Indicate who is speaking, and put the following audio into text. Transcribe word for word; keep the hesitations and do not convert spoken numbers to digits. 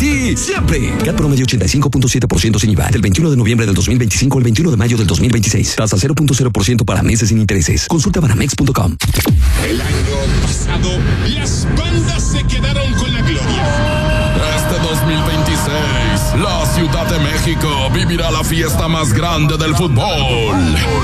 Speaker 1: ti, siempre. C A T promedio ochenta y cinco punto siete por ciento sin I V A. Del veintiuno de noviembre del dos mil veinticinco al veintiuno de mayo del dos mil veintiséis. Tasa cero punto cero por ciento para meses sin intereses. Consulta banamex punto com.
Speaker 2: El año pasado, las bandas se quedaron con la gloria.
Speaker 3: Este dos mil veintiséis, la Ciudad de México vivirá la fiesta más grande del fútbol.